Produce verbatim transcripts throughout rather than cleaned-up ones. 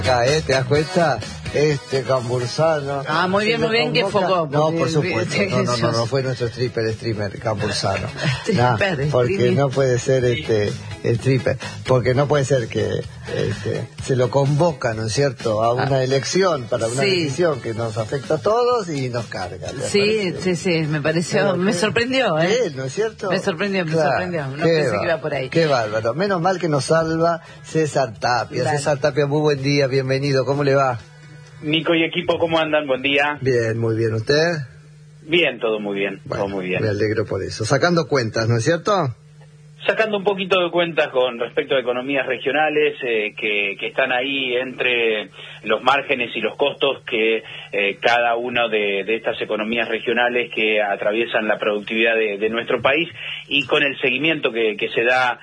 Acá, ¿eh? ¿Te das cuenta? Este Cambursano. Ah, muy bien, muy bien, que focó. No, por supuesto. No, no, no, no fue nuestro stripper, streamer, Cambursano. Stripper, nah, porque streamer. no puede ser este stripper. Porque no puede ser que este, se lo convoca, ¿no es cierto?, a una ah, elección, para una sí. decisión que nos afecta a todos y nos carga. Sí, sí, sí, me pareció, Pero, me sorprendió, ¿eh? Él, ¿no es cierto? Me sorprendió, me claro, sorprendió. No pensé que iba por ahí. Qué bárbaro. Menos mal que nos salva César Tapia. Claro. César Tapia, muy buen día, bienvenido. ¿Cómo le va? Nico y equipo, ¿cómo andan? Buen día. Bien, muy bien. ¿Usted? Bien, todo muy bien, bueno, todo muy bien. Me alegro por eso. Sacando cuentas, ¿no es cierto? Sacando un poquito de cuentas con respecto a economías regionales eh, que, que están ahí entre los márgenes y los costos que eh, cada una de, de estas economías regionales que atraviesan la productividad de, de nuestro país y con el seguimiento que, que se da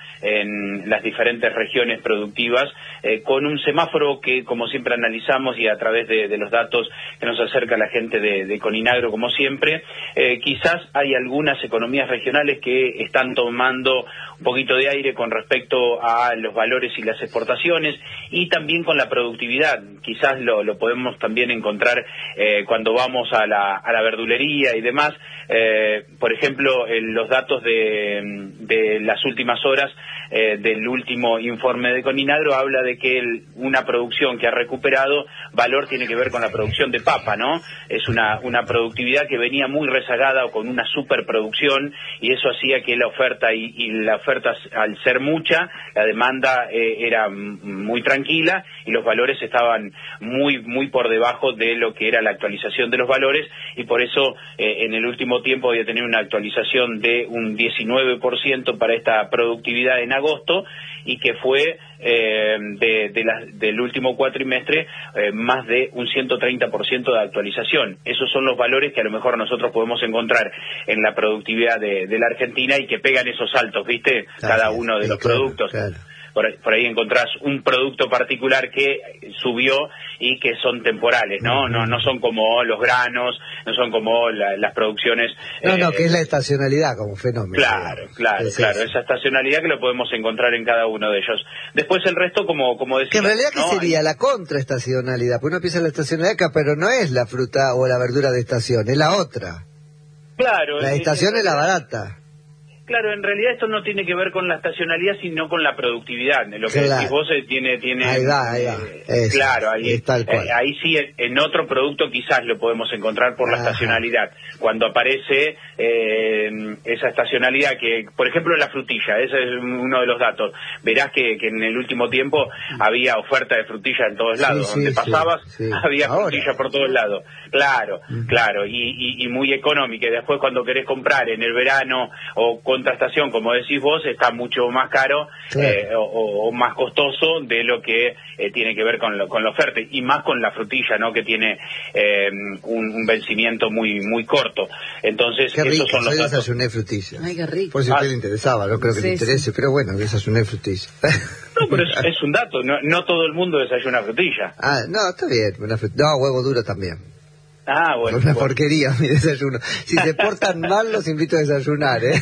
en las diferentes regiones productivas, eh, con un semáforo que, como siempre analizamos y a través de, de los datos que nos acerca la gente de, de Coninagro, como siempre, eh, quizás hay algunas economías regionales que están tomando un poquito de aire con respecto a los valores y las exportaciones y también con la productividad. Quizás lo, lo podemos también encontrar eh, cuando vamos a la, a la verdulería y demás. Eh, por ejemplo, en los datos de, de las últimas horas eh, del último informe de Coninagro habla de que el, una producción que ha recuperado valor tiene que ver con la producción de papa, ¿no? Es una, una productividad que venía muy rezagada o con una superproducción y eso hacía que la oferta y, y la oferta al ser mucha, la demanda eh, era muy tranquila y los valores estaban muy muy por debajo de lo que era la actualización de los valores y por eso eh, en el último tiempo había tenido una actualización de un diecinueve por ciento para esta productividad en agosto y que fue eh, de, de la, del último cuatrimestre eh, más de un ciento treinta por ciento de actualización. Esos son los valores que a lo mejor nosotros podemos encontrar en la productividad de, de la Argentina y que pegan esos saltos, ¿viste? Claro, cada uno de sí, los claro, productos. Claro. Por, por ahí encontrás un producto particular que subió y que son temporales, ¿no? Uh-huh. No no son como los granos, no son como la, las producciones... No, eh, no, que es la estacionalidad como fenómeno. Claro, claro, es claro, esa estacionalidad que lo podemos encontrar en cada uno de ellos. Después el resto, como como decía... Que en realidad, ¿qué ¿no? sería la contraestacionalidad? Porque uno piensa en la estacionalidad acá, pero no es la fruta o la verdura de estación, es la otra. Claro. La estación es, es la barata. Claro, en realidad esto no tiene que ver con la estacionalidad, sino con la productividad. Lo que claro. decís vos eh, tiene... tiene ahí va, ahí va. Eh, Eso, claro, ahí, es tal cual. Eh, ahí sí, en otro producto quizás lo podemos encontrar por la Ajá. estacionalidad. Cuando aparece eh, esa estacionalidad que, por ejemplo, la frutilla, ese es uno de los datos. Verás que, que en el último tiempo había oferta de frutilla en todos lados. Sí, Donde sí, pasabas, sí, sí. había Ahora. frutilla por todos lados. Claro, uh-huh. claro, y, y, y muy económica. Y después cuando querés comprar en el verano o contrastación, como decís vos, está mucho más caro claro. eh, o, o más costoso de lo que eh, tiene que ver con, lo, con la oferta. Y más con la frutilla, ¿no? Que tiene eh, un, un vencimiento muy muy corto. Entonces, qué rico, esos son los yo datos. desayuné frutilla. Ay, qué rico. Por si a usted ah. le interesaba, no creo que sí, le interese, sí. pero bueno, desayuné frutilla. No, pero es, es un dato, no, no todo el mundo desayuna frutilla. Ah, no, está bien, una frut... no, huevo duro también. Ah, bueno. Una bueno. porquería mi desayuno. Si se portan mal, los invito a desayunar, ¿eh?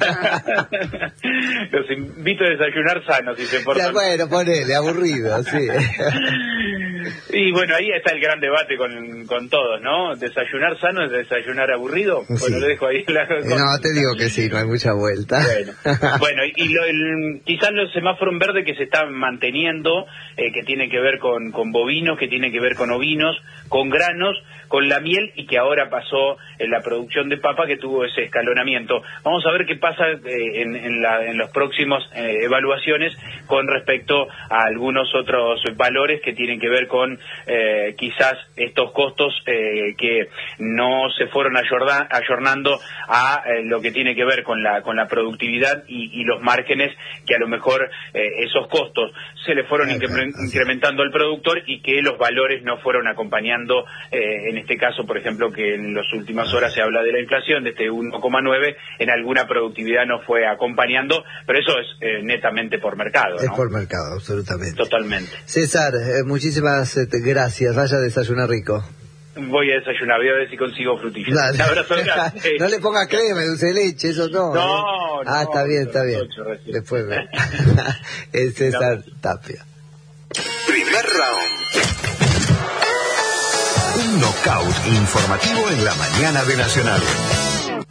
Los invito a desayunar sanos, si se portan ya, bueno, ponele, aburrido, sí. Y bueno, ahí está el gran debate con, con todos, ¿no? ¿Desayunar sano es desayunar aburrido? Sí. Bueno, lo dejo ahí. La... No, te digo que sí, no hay mucha vuelta. Bueno, bueno y lo, el, quizás los semáforos en verde que se están manteniendo, eh, que tiene que ver con, con bovinos, que tiene que ver con ovinos, con granos, con la miel y que ahora pasó en la producción de papa que tuvo ese escalonamiento. Vamos a ver qué pasa eh, en, en, la, en los próximos eh, evaluaciones con respecto a algunos otros valores que tienen que ver con eh, quizás estos costos eh, que no se fueron ayorda, ayornando a eh, lo que tiene que ver con la con la productividad y, y los márgenes que a lo mejor eh, esos costos se le fueron incre incrementando al productor y que los valores no fueron acompañando eh, en este caso, por ejemplo, que en las últimas horas se habla de la inflación, de este uno coma nueve, en alguna productividad no fue acompañando, pero eso es eh, netamente por mercado, ¿no? Es por mercado, absolutamente. Totalmente. César, eh, muchísimas eh, gracias, vaya a desayunar rico. Voy a desayunar, voy a ver si consigo frutillas. Dale. Abrazo, no le ponga crema, dulce de leche, eso no. No, ¿eh? no. Ah, está bien, está bien. Después ve. Es César Tapia. Primer round. Un knockout informativo en la mañana de Nacional.